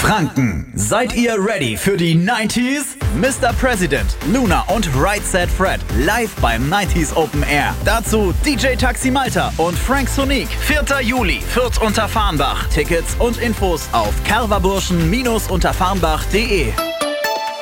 Franken, seid ihr ready für die 90s? Mr. President, Luna und Right Said Fred live beim 90s Open Air. Dazu DJ Taxi Malta und Frank Sonique. 4. Juli, Fürth unter Farnbach. Tickets und Infos auf kerverburschen-unterfarnbach.de.